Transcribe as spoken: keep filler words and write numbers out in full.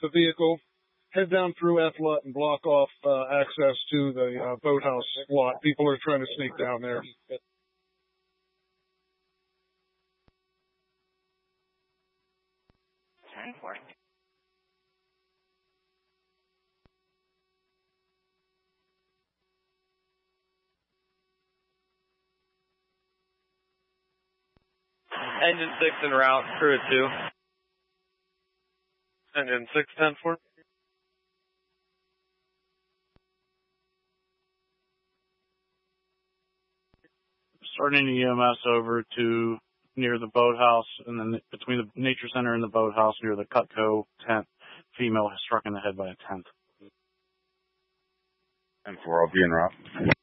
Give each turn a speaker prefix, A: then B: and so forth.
A: the vehicle, head down through F lot and block off uh, access to the uh, boathouse lot. People are trying to sneak down there.
B: ten four.
C: Engine six en route, crew at two.
A: Engine six, ten four.
D: Starting E M S over to near the boathouse, and then between the Nature Center and the boathouse near the Cutco tent. Female struck in the head by a tent.
E: ten four, I'll be en route.